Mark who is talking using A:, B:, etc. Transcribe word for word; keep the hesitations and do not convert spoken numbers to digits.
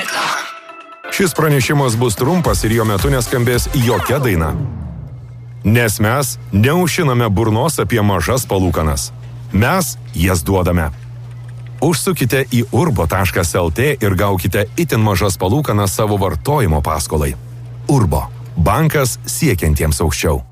A: Šis pranešimas bus trumpas ir jo metu neskambės jokia daina. Nes mes neužšiname burnos apie mažas palūkanas. Mes jas duodame. Užsukite į urbo taškas lt ir gaukite itin mažas palūkanas savo vartojimo paskolai. Urbo. Bankas siekiantiems aukščiau.